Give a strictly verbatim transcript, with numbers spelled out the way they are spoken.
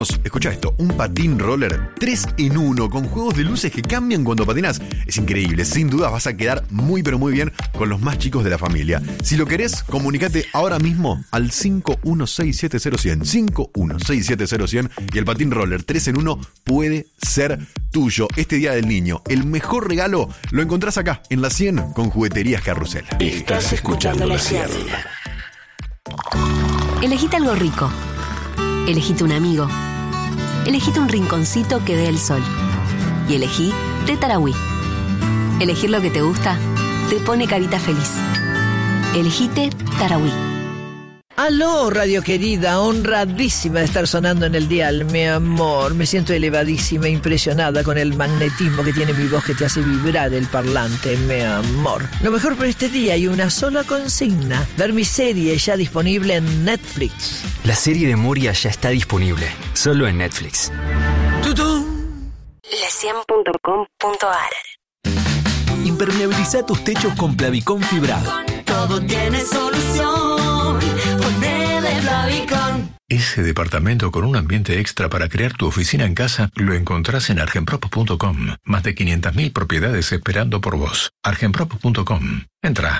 Escucha esto, un patín roller tres en uno con juegos de luces que cambian cuando patinas. Es increíble, sin duda vas a quedar muy pero muy bien con los más chicos de la familia. Si lo querés, comunicate ahora mismo al cinco uno seis siete cero cero cero, cinco uno seis siete cero cero y el patín roller tres en uno puede ser tuyo. Este Día del Niño, el mejor regalo lo encontrás acá en La cien con Jugueterías Carrusel. Estás escuchando La cien. Elegite algo rico. Elegite un amigo. Elegite un rinconcito que dé el sol. Y elegí de Tarahui. Elegir lo que te gusta te pone carita feliz. Elegite Tarahui. Aló, radio querida, honradísima de estar sonando en el dial, mi amor. Me siento elevadísima, impresionada con el magnetismo que tiene mi voz que te hace vibrar el parlante, mi amor. Lo mejor por este día y una sola consigna: ver mi serie ya disponible en Netflix. La serie de Moria ya está disponible, solo en Netflix. ¡Tutún! la cien punto com punto a r. Impermeabiliza tus techos con Plavicón fibrado. Todo tiene solución. Ponele Plavicón. Ese departamento con un ambiente extra para crear tu oficina en casa lo encontrás en argenprop punto com. Más de quinientas mil propiedades esperando por vos. argenprop punto com. Entra.